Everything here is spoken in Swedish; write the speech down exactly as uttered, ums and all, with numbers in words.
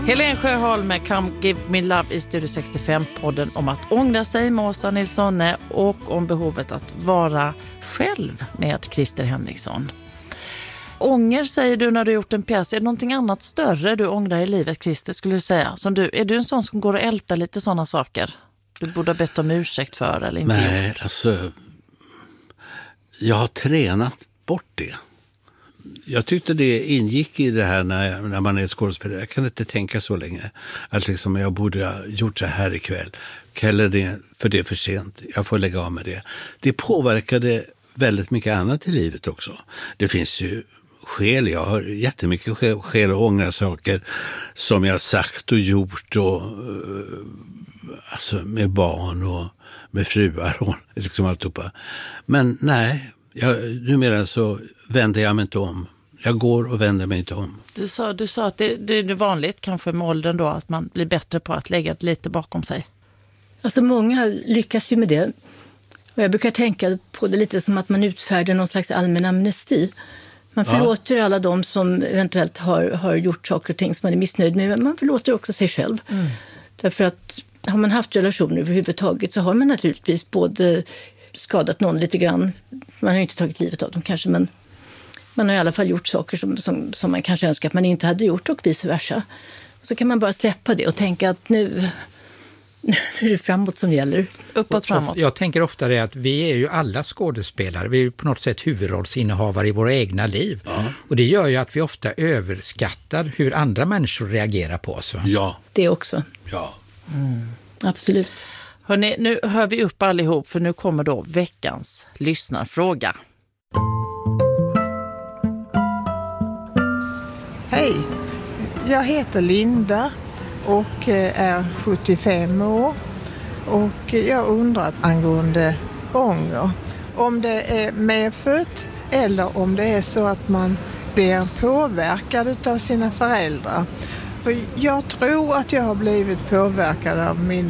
Helen Sjöholm med Come Give Me Love i Studio sextiofem-podden om att ångra sig med Åsa Nilssonne och om behovet att vara själv med Christer Henriksson. Ånger säger du när du gjort en pjäs. Är det någonting annat större du ångrar i livet, Christer, skulle du säga? Som du, är du en sån som går och ältar lite sådana saker? Du borde ha bett om ursäkt för eller inte? Nej, gjort? alltså jag har tränat bort det. Jag tyckte det ingick i det här när, när man är skådespelare. Jag kan inte tänka så länge. Att liksom jag borde ha gjort så här ikväll. Eller det, för det är för sent. Jag får lägga av med det. Det påverkade väldigt mycket annat i livet också. Det finns ju skäl. Jag har jättemycket skäl, skäl att ångra saker som jag har sagt och gjort. Och, alltså med barn och med fruar och liksom alltihopa. Men nej, jag, numera så vänder jag mig inte om. Jag går och vänder mig inte om. Du sa, du sa att det, det är vanligt kanske med åldern då att man blir bättre på att lägga det lite bakom sig. Alltså många lyckas ju med det. Och jag brukar tänka på det lite som att man utfärdar någon slags allmän amnesti. Man förlåter ja. alla de som eventuellt har, har gjort saker och ting som man är missnöjd med. Men man förlåter också sig själv. Mm. Därför att har man haft relationer överhuvudtaget så har man naturligtvis både skadat någon lite grann. Man har ju inte tagit livet av dem kanske, men man har i alla fall gjort saker som, som, som man kanske önskar att man inte hade gjort och vice versa. Så kan man bara släppa det och tänka att nu, nu är det framåt som gäller. Uppåt framåt. Jag tänker ofta det att vi är ju alla skådespelare. Vi är ju på något sätt huvudrollsinnehavare i våra egna liv. Ja. Och det gör ju att vi ofta överskattar hur andra människor reagerar på oss. Va? Ja. Det också. Ja. Mm. Absolut. Hörrni, nu hör vi upp allihop för nu kommer då veckans lyssnarfråga. Hej, jag heter Linda och är sjuttiofem år och jag undrar angående ånger. Om det är medfött eller om det är så att man blir påverkad av sina föräldrar. För jag tror att jag har blivit påverkad av min